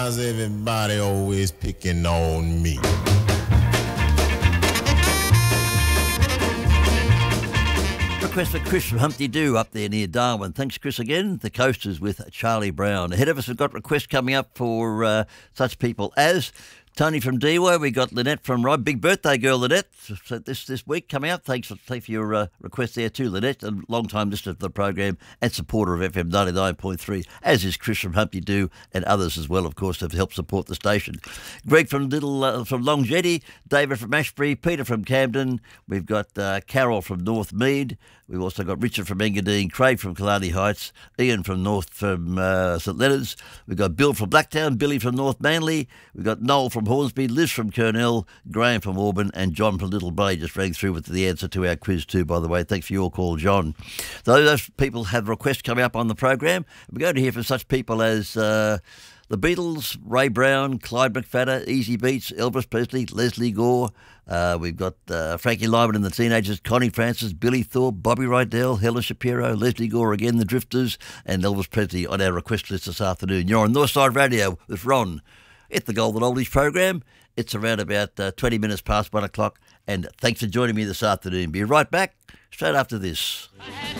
Why's everybody always picking on me? Request for Chris from Humpty Doo up there near Darwin. Thanks, Chris, again. The Coasters with Charlie Brown. Ahead of us, we've got requests coming up for such people as Tony from Dewa. We got Lynette from Rye. Big birthday girl, Lynette. So this week coming up. Thanks for your request there too, Lynette. A long-time listener to the program and supporter of FM 99.3, as is Chris from Humpty Doo and others as well, of course, have helped support the station. Greg from from Long Jetty, David from Ashbury, Peter from Camden. We've got Carol from North Mead. We've also got Richard from Engadine, Craig from Killarney Heights, Ian from St Leonards. We've got Bill from Blacktown, Billy from North Manly. We've got Noel from Hornsby, Liz from Kurnell, Graham from Auburn, and John from Little Bay just rang through with the answer to our quiz too, by the way. Thanks for your call, John. Those people have requests coming up on the program. We're going to hear from such people as the Beatles, Ray Brown, Clyde McFadden, Easy Beats, Elvis Presley, Leslie Gore. We've got Frankie Lyman and the Teenagers, Connie Francis, Billy Thorpe, Bobby Rydell, Helen Shapiro, Leslie Gore again, the Drifters, and Elvis Presley on our request list this afternoon. You're on Northside Radio with Ron. It's the Golden Oldies program. It's around about 20 minutes past 1 o'clock, and thanks for joining me this afternoon. Be right back straight after this.